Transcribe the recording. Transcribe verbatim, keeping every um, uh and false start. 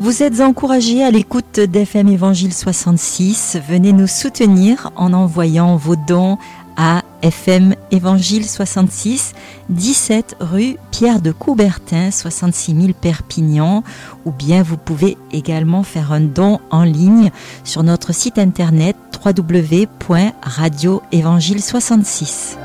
Vous êtes encouragés à l'écoute d'F M Évangile soixante-six. Venez nous soutenir en envoyant vos dons à F M Évangile soixante-six, dix-sept rue Pierre de Coubertin, soixante-six mille Perpignan. Ou bien vous pouvez également faire un don en ligne sur notre site internet w w w point radio évangile soixante-six.